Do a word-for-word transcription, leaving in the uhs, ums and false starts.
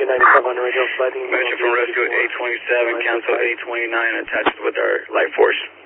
G ninety-seven on the radio, flooding. Mention from rescue eight twenty-seven, cancel eight twenty-nine, attached with our light force.